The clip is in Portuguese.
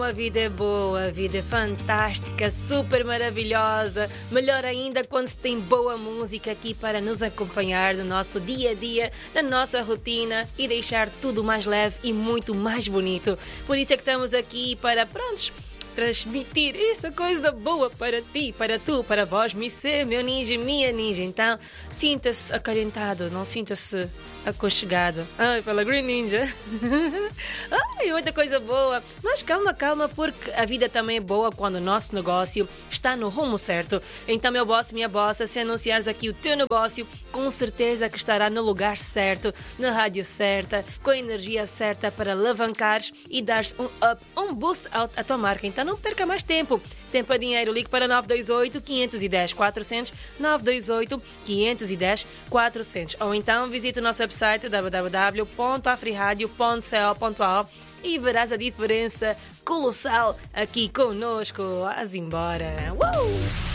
A vida é boa, a vida é fantástica, super maravilhosa. Melhor ainda quando se tem boa música aqui para nos acompanhar no nosso dia a dia, na nossa rotina e deixar tudo mais leve e muito mais bonito. Por isso é que estamos aqui para, transmitir esta coisa boa para ti, para tu, para vós, meu ninja, minha ninja. Então, sinta-se acalentado, não sinta-se aconchegado. Ai, pela Green Ninja. Ai, muita coisa boa. Mas calma, porque a vida também é boa quando o nosso negócio está no rumo certo. Então, meu boss, minha bossa, se anunciares aqui o teu negócio, com certeza que estará no lugar certo, na rádio certa, com a energia certa para alavancares e dares um up, um boost à tua marca. Então, não perca mais tempo. Tempo a dinheiro, ligue para 928-510-400, 928-510-400. Ou então visite o nosso website www.afriradio.co.al e verás a diferença colossal aqui conosco. Vás embora.